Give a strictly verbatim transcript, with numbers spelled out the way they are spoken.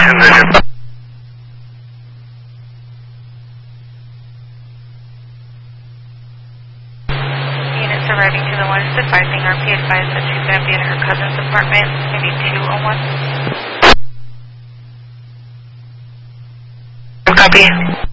Units arriving to the one is advising R P advised that she's going to be in her cousin's apartment, maybe two oh one. Copy.